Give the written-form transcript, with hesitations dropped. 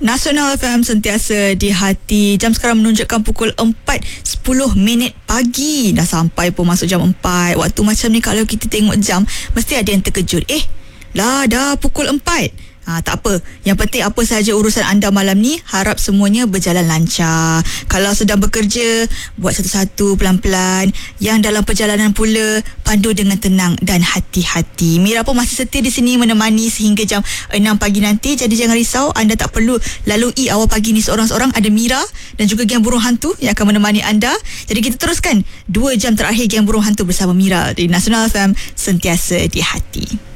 Nasional FM sentiasa di hati. Jam sekarang menunjukkan pukul 4:10 pagi. Dah sampai pun masuk jam 4. Waktu macam ni kalau kita tengok jam, mesti ada yang terkejut. Dah pukul 4. Tak apa. Yang penting apa sahaja urusan anda malam ni, harap semuanya berjalan lancar. Kalau sedang bekerja, buat satu-satu pelan-pelan. Yang dalam perjalanan pula, pandu dengan tenang dan hati-hati. Mira pun masih setia di sini menemani sehingga jam 6 pagi nanti. Jadi jangan risau, anda tak perlu lalui awal pagi ni seorang-seorang. Ada Mira dan juga Geng Burung Hantu yang akan menemani anda. Jadi kita teruskan 2 jam terakhir Geng Burung Hantu bersama Mira di Nasional FM, sentiasa di hati.